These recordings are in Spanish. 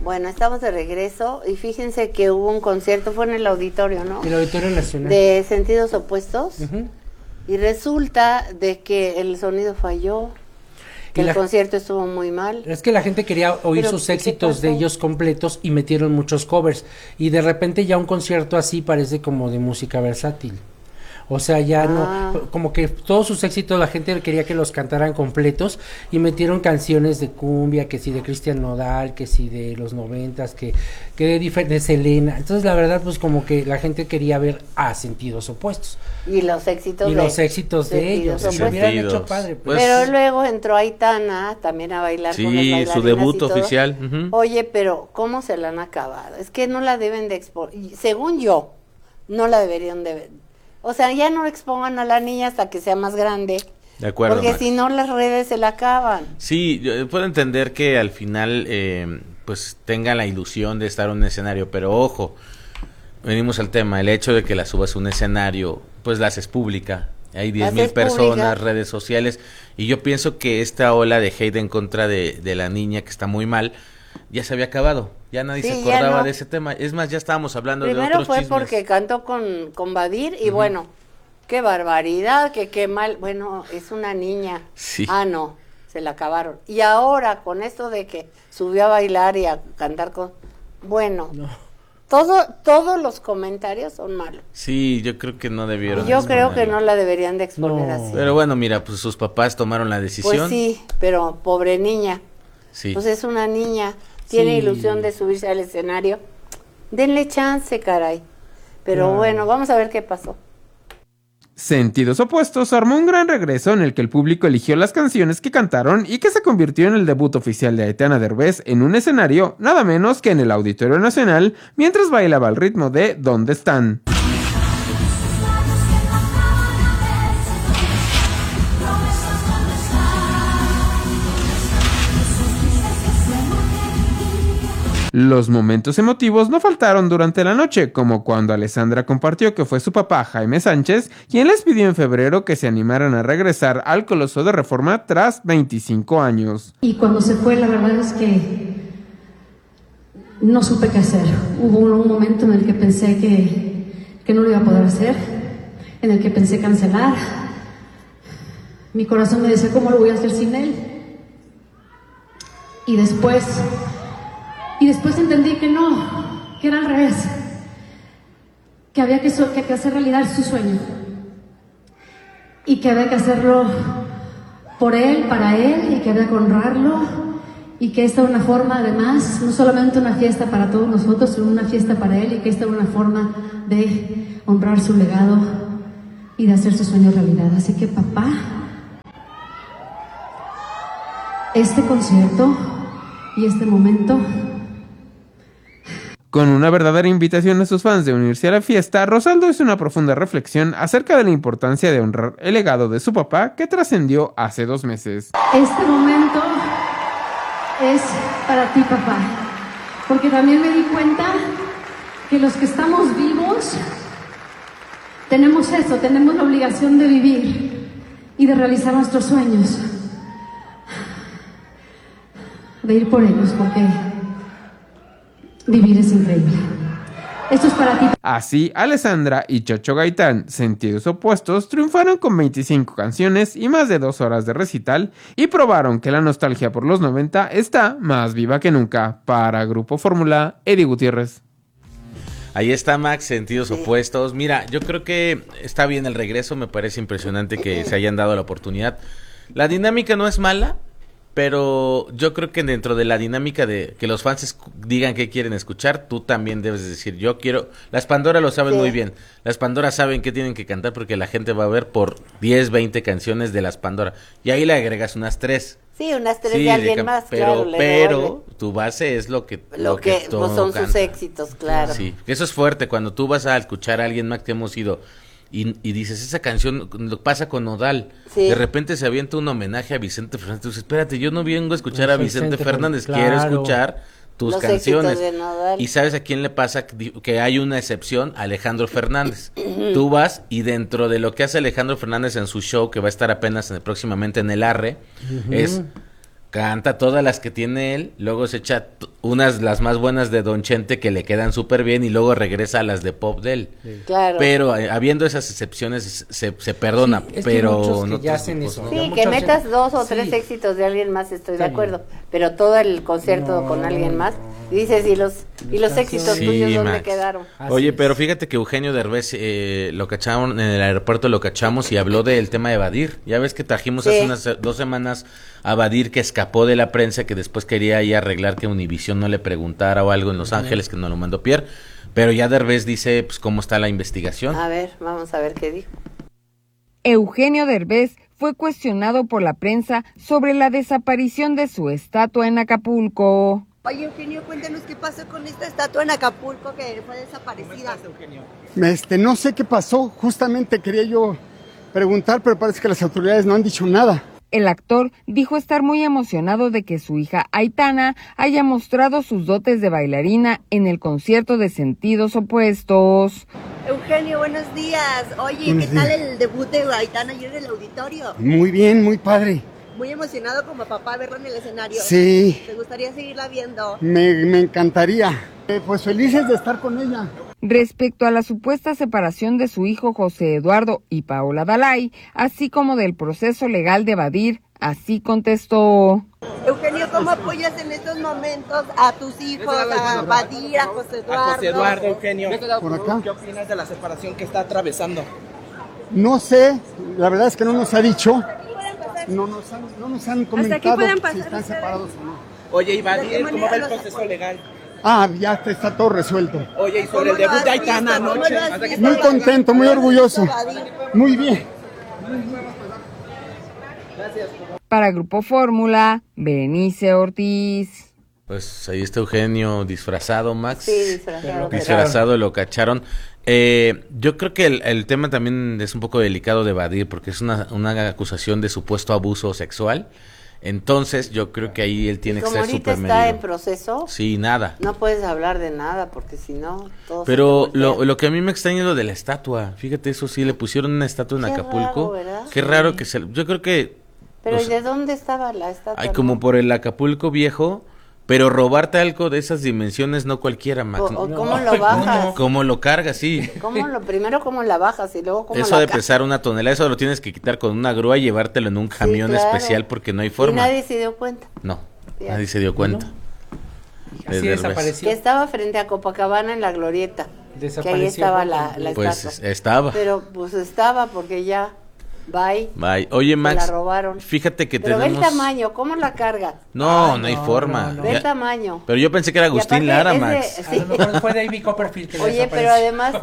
Bueno, estamos de regreso y fíjense que hubo un concierto, fue en el auditorio, ¿no? El Auditorio Nacional. De Sentidos Opuestos. Y resulta de que el sonido falló, que el concierto estuvo muy mal. Es que la gente quería oír sus éxitos de ellos completos y metieron muchos covers. Y de repente ya un concierto así parece como de música versátil. O sea, ya no, como que todos sus éxitos la gente quería que los cantaran completos y metieron canciones de cumbia, que si de Cristian Nodal, que si de los 90s, que de Selena. Entonces la verdad pues como que la gente quería ver a Sentidos Opuestos. Y los éxitos de ellos. Y lo hubieran hecho padre. Pues. Pero luego entró Aitana también a bailar con las bailarinas. Sí, su debut oficial. Oye, pero ¿cómo se la han acabado? Es que no la deben de exponer. Según yo, no la deberían de... O sea, ya no expongan a la niña hasta que sea más grande. De acuerdo, porque si no las redes se la acaban. Sí, yo puedo entender que al final pues tengan la ilusión de estar en un escenario, pero ojo, venimos al tema, el hecho de que la subas a un escenario, pues la haces pública. Hay 10,000 personas, redes sociales, y yo pienso que esta ola de hate en contra de la niña, que está muy mal, ya se había acabado, ya nadie se acordaba de ese tema. Es más, ya estábamos hablando de otros chismes. Primero fue porque cantó con Badir y bueno, qué barbaridad, qué mal. Bueno, es una niña. Sí. No, se la acabaron. Y ahora con esto de que subió a bailar y a cantar bueno, todos los comentarios son malos. Sí, yo creo que no debieron. Y yo creo que no la deberían de exponer así. Pero bueno, mira, pues sus papás tomaron la decisión. Pues sí, pero pobre niña. Sí. Pues es una niña, tiene ilusión de subirse al escenario. Denle chance, caray. Pero bueno, vamos a ver qué pasó. Sentidos Opuestos armó un gran regreso en el que el público eligió las canciones que cantaron y que se convirtió en el debut oficial de Aitana Derbez en un escenario nada menos que en el Auditorio Nacional mientras bailaba al ritmo de ¿Dónde están? Los momentos emotivos no faltaron durante la noche, como cuando Alessandra compartió que fue su papá Jaime Sánchez quien les pidió en febrero que se animaran a regresar al Coloso de Reforma tras 25 años. Y cuando se fue, la verdad es que no supe qué hacer. Hubo un momento en el que pensé que no lo iba a poder hacer, en el que pensé cancelar. Mi corazón me decía, ¿cómo lo voy a hacer sin él? Y después entendí que no, que era al revés, que había que hacer realidad su sueño y que había que hacerlo por él, para él, y que había que honrarlo y que esta era una forma, además, no solamente una fiesta para todos nosotros, sino una fiesta para él, y que esta era una forma de honrar su legado y de hacer su sueño realidad. Así que papá, este concierto y este momento... Con una verdadera invitación a sus fans de unirse a la fiesta, Rosaldo hizo una profunda reflexión acerca de la importancia de honrar el legado de su papá que trascendió hace 2 meses. Este momento es para ti, papá, porque también me di cuenta que los que estamos vivos tenemos la obligación de vivir y de realizar nuestros sueños, de ir por ellos, porque vivir es increíble. Esto es para ti. Así, Alessandra y Chocho Gaitán, Sentidos Opuestos, triunfaron con 25 canciones y más de 2 horas de recital y probaron que la nostalgia por los 90 está más viva que nunca. Para Grupo Fórmula, Eddie Gutiérrez. Ahí está, Max, Sentidos Opuestos. Mira, yo creo que está bien el regreso, me parece impresionante que se hayan dado la oportunidad. La dinámica no es mala, pero yo creo que dentro de la dinámica de que los fans digan qué quieren escuchar, tú también debes decir, yo quiero... Las Pandora lo saben muy bien. Las Pandora saben qué tienen que cantar porque la gente va a ver por 10, 20 canciones de las Pandora. Y ahí le agregas unas 3. Sí, unas 3 de alguien más, pero, claro. Pero tu base es lo que pues son sus éxitos, claro. Sí, eso es fuerte. Cuando tú vas a escuchar a alguien más que hemos ido... Y dices, esa canción, lo pasa con Nodal, de repente se avienta un homenaje a Vicente Fernández, tú dices, espérate, yo no vengo a escuchar a Vicente Fernández, quiero escuchar tus canciones. Y ¿sabes a quién le pasa? Que hay una excepción, Alejandro Fernández. Tú vas y dentro de lo que hace Alejandro Fernández en su show, que va a estar apenas próximamente en el Arre, es... Canta todas las que tiene él, luego se echa las más buenas de Don Chente que le quedan súper bien y luego regresa a las de pop de él. Sí. Claro. Pero habiendo esas excepciones se perdona, Sí, es que pero muchos que no ya hacen eso. Sí, Ya que muchos metas hacen- 2 o 3 Sí. éxitos de alguien más, estoy de Está acuerdo. bien. Pero todo el concierto No, con alguien más, no. y dices, ¿y los éxitos Sí, tuyos dónde Max. quedaron? Así Oye, es. pero fíjate que Eugenio Derbez lo cacharon en el aeropuerto, lo cachamos y habló del tema de Badir. Ya ves que trajimos Sí. hace unas 2 semanas a Badir, que escapó de la prensa, que después quería ahí arreglar que Univisión no le preguntara o algo en Los Ángeles, que no lo mandó Pierre. Pero ya Derbez dice pues cómo está la investigación. A ver, vamos a ver qué dijo. Eugenio Derbez fue cuestionado por la prensa sobre la desaparición de su estatua en Acapulco. Oye, Eugenio, cuéntanos qué pasó con esta estatua en Acapulco que fue desaparecida. No sé qué pasó, justamente quería yo preguntar, pero parece que las autoridades no han dicho nada. El actor dijo estar muy emocionado de que su hija Aitana haya mostrado sus dotes de bailarina en el concierto de Sentidos Opuestos. Eugenio, buenos días. Oye, Buenos ¿qué tal días. el debut de Aitana ayer en el auditorio? Muy bien, muy padre. Muy emocionado como papá verlo en el escenario. Sí, ¿Te gustaría seguirla viendo? me encantaría. Pues felices de estar con ella. Respecto a la supuesta separación de su hijo José Eduardo y Paola Dalai, así como del proceso legal de Badir, así contestó. Eugenio, ¿cómo apoyas en estos momentos a tus hijos, a Badir, a José Eduardo? A José Eduardo, Eugenio. Por acá. ¿Qué opinas de la separación que está atravesando? No sé, la verdad es que no nos ha dicho, no nos han comentado pueden si pasar están ustedes. separados o no. Oye, y ¿De qué Badir, ¿cómo manera va el los proceso legal? Ah, ya está todo resuelto. Oye, y sobre el debut de Aitana anoche. Muy contento, muy orgulloso. Muy bien. Para Grupo Fórmula, Berenice Ortiz. Pues ahí está Eugenio disfrazado, Max. Sí, disfrazado. Disfrazado, lo cacharon. Yo creo que el tema también es un poco delicado de Badir, porque es una acusación de supuesto abuso sexual. Entonces, yo creo que ahí él tiene que Como ser ahorita súper está en medido. proceso, Sí, nada. no puedes hablar de nada, porque si no, todo Pero se te voltea. lo que a mí me extraña es lo de la estatua. Fíjate, eso sí, le pusieron una estatua en Qué Acapulco. raro, ¿verdad? Qué raro que se... Yo creo que... Pero o ¿y sea, de dónde estaba la estatua? hay como por el Acapulco viejo, pero robarte algo de esas dimensiones no cualquiera, Max. ¿O cómo lo bajas? ¿Cómo lo cargas? Sí. Primero cómo la bajas y luego cómo Eso la de pesar 1 tonelada, eso lo tienes que quitar con una grúa y llevártelo en un camión claro. especial porque no hay Y forma. nadie se dio cuenta. No, Fíjate. nadie se dio cuenta. Así De Derbez. desapareció. Que estaba frente a Copacabana en la glorieta. Que ahí Desapareció estaba por la completo. Pues estatua. estaba. Pero pues estaba porque ya, bye. Bye. Oye, Se Max, la robaron. fíjate que Pero tenemos... ve el tamaño, ¿cómo la cargas? No, no hay forma. no, no. Ve Ya- el tamaño. Pero yo pensé que era Y Agustín aparte Lara, es de- Max. sí. A lo mejor fue David Copperfield que Oye, pero desapareció. además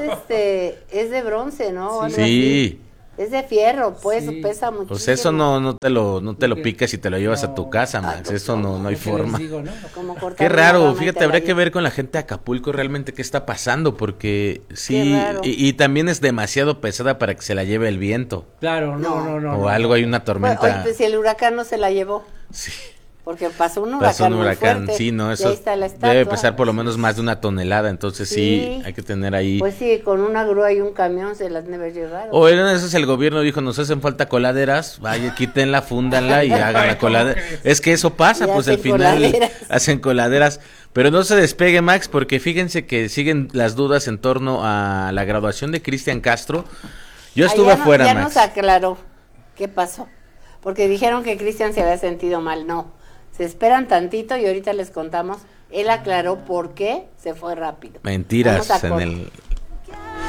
es de bronce, ¿no? Algo Sí. así. Es de fierro, pues, Sí. pesa muchísimo. Pues eso no te lo picas y te lo llevas a tu casa, Max. pues, Eso no hay Lo que les forma. digo, ¿no? Como cortar Qué una raro, rama y fíjate, te la habría que llevas. ver con la gente de Acapulco realmente qué está pasando, porque sí, Qué raro. y también es demasiado pesada para que se la lleve el viento, Claro, no. o algo, hay una Bueno, tormenta. oye, pues, si el huracán no se la llevó, Sí, porque pasó un huracán pasó un muy huracán, fuerte, sí, no, y eso ahí está la estatua. debe pesar por lo menos más de 1 tonelada, entonces sí, Sí. hay que tener ahí. Pues sí, con una grúa y un camión se las debe llevar. O en eso es el gobierno dijo, nos hacen falta coladeras, vaya, quítenla, fúndanla y hagan la coladera. Es que eso pasa, Y pues al hacen final coladeras. hacen coladeras. Pero no se despegue, Max, porque fíjense que siguen las dudas en torno a la graduación de Cristian Castro. Yo estuve ya no- afuera, ya Max. nos aclaró qué pasó, porque dijeron que Cristian se había sentido mal. No, se esperan tantito y ahorita les contamos. Él aclaró por qué se fue rápido. Mentiras Vamos a en cor- el